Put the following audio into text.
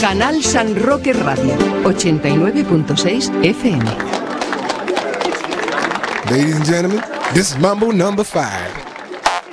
Canal San Roque Radio, 89.6 FM. Ladies and gentlemen, this is Mambo number 5.